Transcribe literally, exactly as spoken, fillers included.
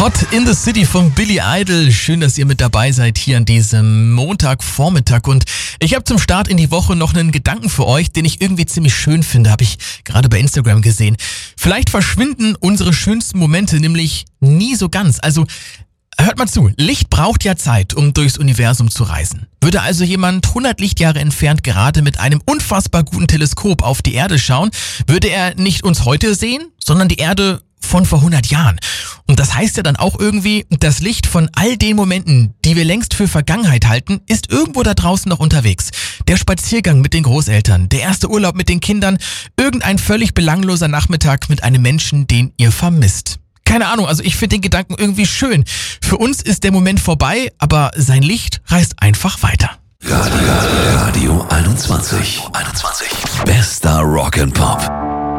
Hot in the City von Billy Idol. Schön, dass ihr mit dabei seid hier an diesem Montagvormittag. Und ich habe zum Start in die Woche noch einen Gedanken für euch, den ich irgendwie ziemlich schön finde, habe ich gerade bei Instagram gesehen. Vielleicht verschwinden unsere schönsten Momente nämlich nie so ganz. Also hört mal zu, Licht braucht ja Zeit, um durchs Universum zu reisen. Würde also jemand hundert Lichtjahre entfernt gerade mit einem unfassbar guten Teleskop auf die Erde schauen, würde er nicht uns heute sehen, sondern die Erde von vor hundert Jahren. Und das heißt ja dann auch irgendwie, das Licht von all den Momenten, die wir längst für Vergangenheit halten, ist irgendwo da draußen noch unterwegs. Der Spaziergang mit den Großeltern, der erste Urlaub mit den Kindern, irgendein völlig belangloser Nachmittag mit einem Menschen, den ihr vermisst. Keine Ahnung, also ich finde den Gedanken irgendwie schön. Für uns ist der Moment vorbei, aber sein Licht reist einfach weiter. Radio, Radio einundzwanzig. einundzwanzig. Bester Rock and Pop.